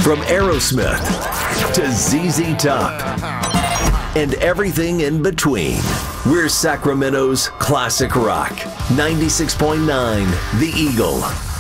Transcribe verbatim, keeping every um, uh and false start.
From Aerosmith to Z Z Top and everything in between. We're Sacramento's classic rock. ninety-six point nine The Eagle.